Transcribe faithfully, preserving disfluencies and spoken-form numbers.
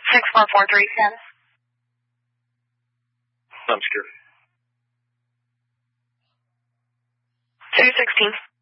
six four four three status. I'm secure. two sixteen.